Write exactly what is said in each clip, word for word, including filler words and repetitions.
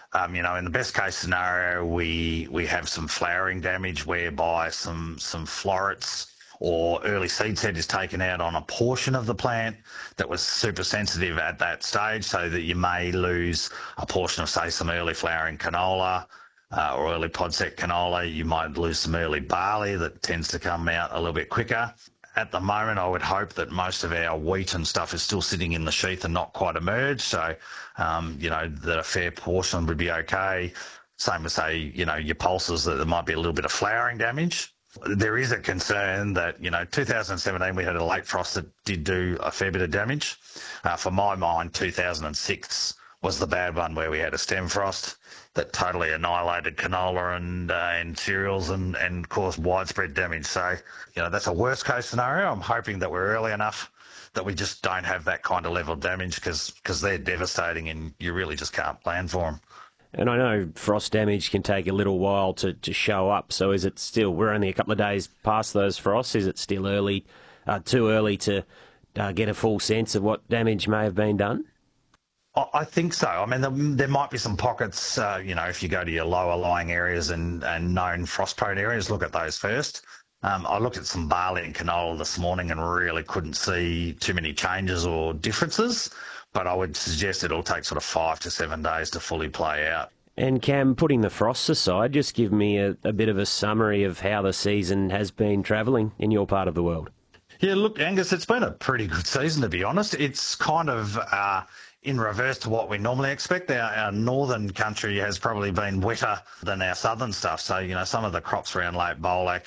Um, you know, in the best case scenario, we we have some flowering damage whereby some some florets or early seed set is taken out on a portion of the plant that was super sensitive at that stage, so that you may lose a portion of, say, some early flowering canola uh, or early pod set canola. You might lose some early barley that tends to come out a little bit quicker. At the moment, I would hope that most of our wheat and stuff is still sitting in the sheath and not quite emerged. So, um, you know, that a fair portion would be okay. Same as, say, you know, your pulses, that there might be a little bit of flowering damage. There is a concern that, you know, two thousand seventeen, we had a late frost that did do a fair bit of damage. Uh, for my mind, two thousand six was the bad one, where we had a stem frost that totally annihilated canola and uh, and cereals and, and caused widespread damage. So, you know, that's a worst case scenario. I'm hoping that we're early enough that we just don't have that kind of level of damage, because because they're devastating and you really just can't plan for them. And I know frost damage can take a little while to, to show up. So is it still, we're only a couple of days past those frosts, is it still early, uh, too early to uh, get a full sense of what damage may have been done? I think so. I mean, there, there might be some pockets, uh, you know, if you go to your lower lying areas and, and known frost-prone areas, look at those first. Um, I looked at some barley and canola this morning and really couldn't see too many changes or differences, but I would suggest it'll take sort of five to seven days to fully play out. And Cam, putting the frosts aside, just give me a, a bit of a summary of how the season has been travelling in your part of the world. Yeah, look, Angus, it's been a pretty good season, to be honest. It's kind of uh, in reverse to what we normally expect. Our, our northern country has probably been wetter than our southern stuff. So, you know, some of the crops around Lake Bolac,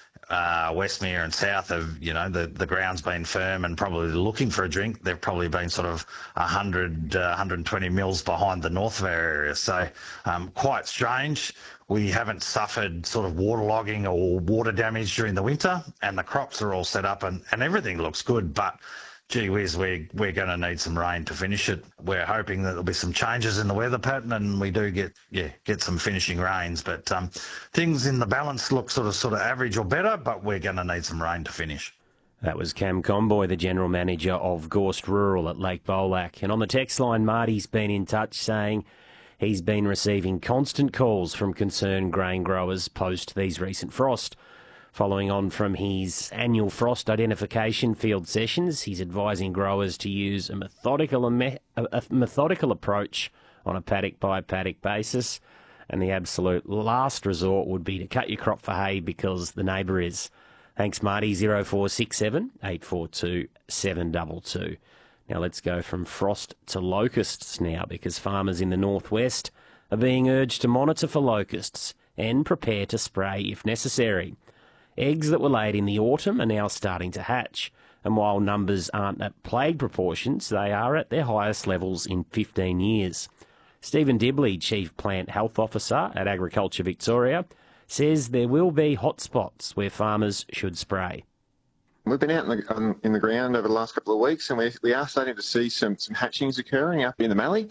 uh, Westmere and south have, you know, the, the ground's been firm and probably looking for a drink. They've probably been sort of one hundred, uh, one hundred twenty mils behind the north of our area. So um, quite strange. We haven't suffered sort of waterlogging or water damage during the winter, and the crops are all set up and, and everything looks good. But gee whiz, we're, we're going to need some rain to finish it. We're hoping that there'll be some changes in the weather pattern and we do get yeah get some finishing rains. But um, things in the balance look sort of sort of average or better, but we're going to need some rain to finish. That was Cam Comboy, the General Manager of Gorst Rural at Lake Bolac. And on the text line, Marty's been in touch saying he's been receiving constant calls from concerned grain growers post these recent frost. Following on from his annual frost identification field sessions, he's advising growers to use a methodical, a methodical approach on a paddock-by-paddock basis, and the absolute last resort would be to cut your crop for hay because the neighbour is. Thanks, Marty. zero four six seven, eight four two, seven two two. Now let's go from frost to locusts now, because farmers in the northwest are being urged to monitor for locusts and prepare to spray if necessary. Eggs that were laid in the autumn are now starting to hatch, and while numbers aren't at plague proportions, they are at their highest levels in fifteen years. Stephen Dibley, Chief Plant Health Officer at Agriculture Victoria, says there will be hotspots where farmers should spray. We've been out in the, um, in the ground over the last couple of weeks, and we, we are starting to see some, some hatchings occurring up in the Mallee.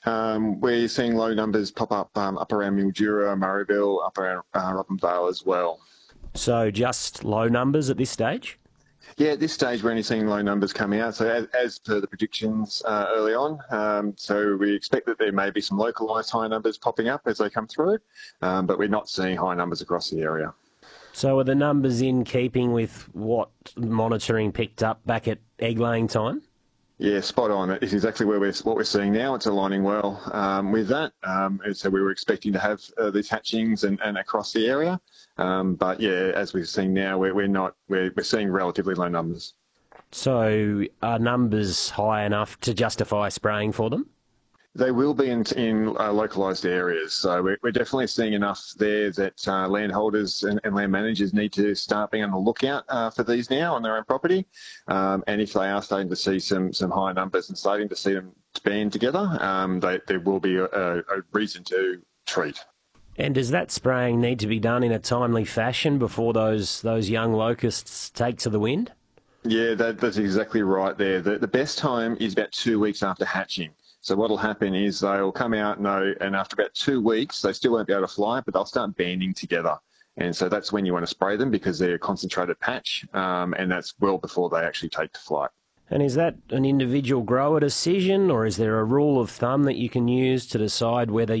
Um, we're seeing low numbers pop up um, up around Mildura, Murrayville, up around uh, Robinvale as well. So just low numbers at this stage? Yeah, at this stage we're only seeing low numbers coming out, so as, as per the predictions uh, early on. Um, so we expect that there may be some localised high numbers popping up as they come through, um, but we're not seeing high numbers across the area. So are the numbers in keeping with what monitoring picked up back at egg-laying time? Yeah, spot on. It's exactly where we're, what we're seeing now. It's aligning well um, with that. Um, and so we were expecting to have uh, these hatchings and, and across the area. Um, but yeah, as we're seeing now, we're, we're not, we're, we're seeing relatively low numbers. So are numbers high enough to justify spraying for them? They will be in, in uh, localised areas. So we're, we're definitely seeing enough there that uh, landholders and, and land managers need to start being on the lookout uh, for these now on their own property. Um, and if they are starting to see some some high numbers and starting to see them band together, um, they, there will be a, a reason to treat. And does that spraying need to be done in a timely fashion before those those young locusts take to the wind? Yeah, that, that's exactly right there. The, the best time is about two weeks after hatching. So what will happen is they'll come out and, and after about two weeks, they still won't be able to fly, but they'll start banding together. And so that's when you want to spray them because they're a concentrated patch, um, and that's well before they actually take to flight. And is that an individual grower decision, or is there a rule of thumb that you can use to decide whether